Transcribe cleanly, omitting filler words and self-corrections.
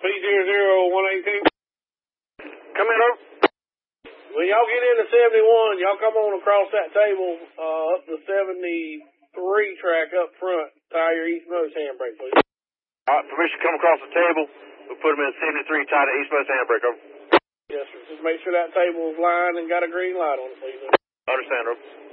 P00118. Come in, over. When y'all get into 71, y'all come on across that table up the 73 track up front. Tie your eastmost handbrake, please. All right, permission to come across the table. We'll put them in 73, tie the eastmost handbrake, over. Yes, sir. Just make sure that table is lined and got a green light on it, please. Understand, over.